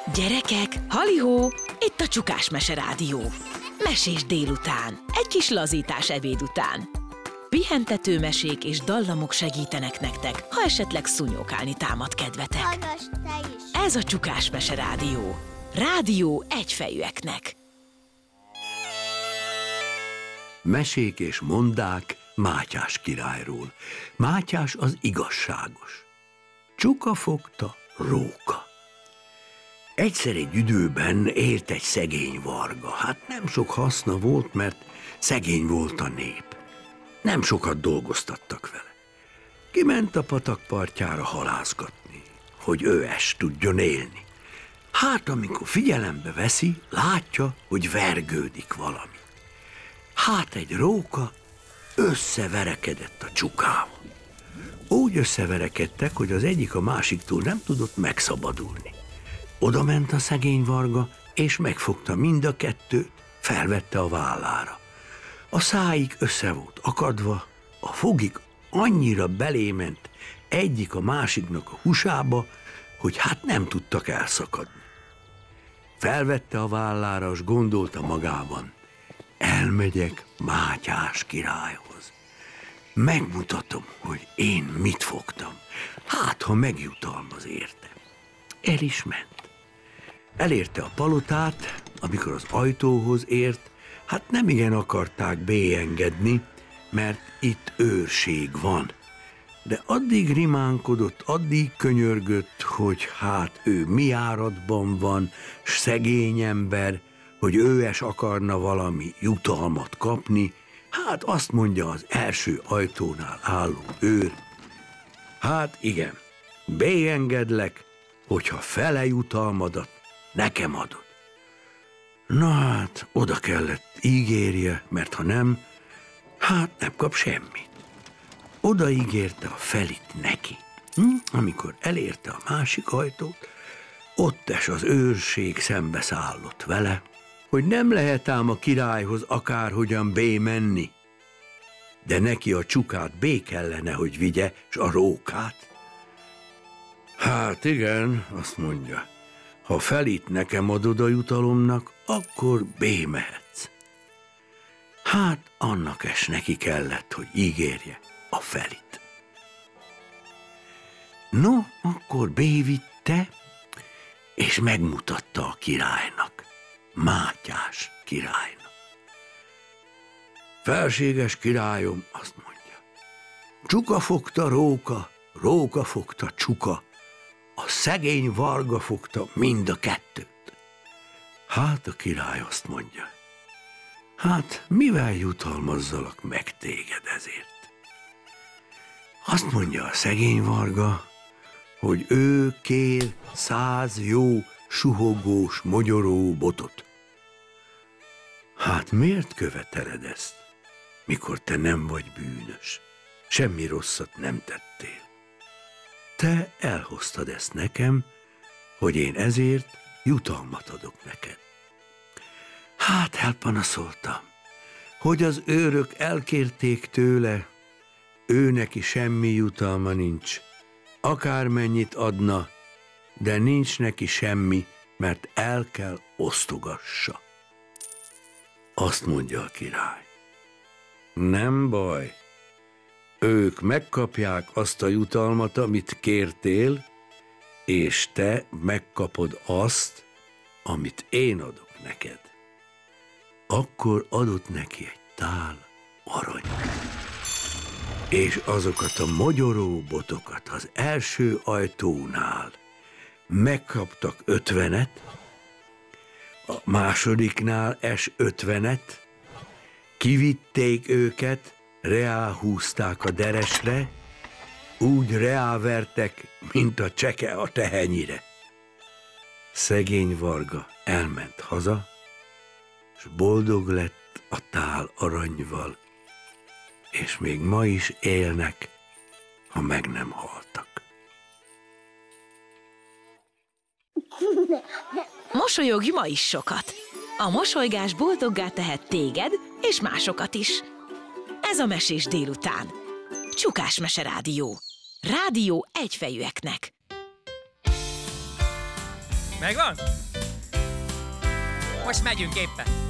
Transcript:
Gyerekek, halihó, itt a Csukás Mese Rádió. Mesés délután, egy kis lazítás ebéd után. Pihentető mesék és dallamok segítenek nektek, ha esetleg szúnyókálni támad kedvetek. Hallgass te is! Ez a Csukás Mese Rádió. Rádió egyfejűeknek. Mesék és mondák Mátyás királyról. Mátyás az igazságos. Csuka fogta róka. Egyszer egy időben élt egy szegény varga. Hát nem sok haszna volt, mert szegény volt a nép. Nem sokat dolgoztattak vele. Kiment a patak partjára halászgatni, hogy őes tudjon élni. Hát amikor figyelembe veszi, látja, hogy vergődik valami. Hát egy róka összeverekedett a csukával. Úgy összeverekedtek, hogy az egyik a másiktól nem tudott megszabadulni. Oda ment a szegény varga, és megfogta mind a kettőt, felvette a vállára. A száig össze volt akadva, a fogik annyira belément egyik a másiknak a húsába, hogy hát nem tudtak elszakadni. Felvette a vállára, és gondolta magában: elmegyek Mátyás királyhoz. Megmutatom, hogy én mit fogtam. Hát, ha megjutalmaz érte. El is ment. Elérte a palotát, amikor az ajtóhoz ért, hát nemigen akarták beengedni, mert itt őrség van. De addig rimánkodott, addig könyörgött, hogy hát ő mi áradban van, s szegény ember, hogy őes akarna valami jutalmat kapni. Hát azt mondja az első ajtónál álló őr: hát igen, beengedlek, hogyha fele jutalmadat nekem adod. Na hát, oda kellett ígérje, mert ha nem, hát nem kap semmit. Oda ígérte a felit neki. Amikor elérte a másik ajtót, ottes az őrség szembeszállott vele, hogy nem lehet ám a királyhoz akárhogyan menni, de neki a csukát kellene, hogy vigye, s a rókát. Hát igen, azt mondja, ha felit nekem adod a jutalomnak, akkor mehetsz. Hát annak es neki kellett, hogy ígérje a felit. No, akkor vitte, és megmutatta a királynak, Mátyás királynak. Felséges királyom, azt mondja, csuka fogta róka, róka fogta csuka, a szegény varga fogta mind a kettőt. Hát a király azt mondja, hát mivel jutalmazzalak meg téged ezért? Azt mondja a szegény varga, hogy ő kér 100 jó, suhogós, mogyoró botot. Hát miért követeled ezt, mikor te nem vagy bűnös, semmi rosszat nem tettél? Te elhoztad ezt nekem, hogy én ezért jutalmat adok neked. Hát elpanaszoltam, hogy az őrök elkérték tőle, ő neki semmi jutalma nincs, akármennyit adna, de nincs neki semmi, mert el kell osztogassa. Azt mondja a király, nem baj, ők megkapják azt a jutalmat, amit kértél, és te megkapod azt, amit én adok neked. Akkor adott neki egy tál arany. És azokat a mogyoró botokat az első ajtónál megkaptak 50-et, a másodiknál 50-et, kivitték őket, reáhúzták a deresre, úgy reávertek, mint a cseke a tehenyire. Szegény varga elment haza, s boldog lett a tál aranyval, és még ma is élnek, ha meg nem haltak. Mosolyogj ma is sokat! A mosolygás boldoggá tehet téged és másokat is. Ez a Mesés délután. Csukás Mese Rádió. Rádió egyfejűeknek. Megvan? Most megyünk éppen.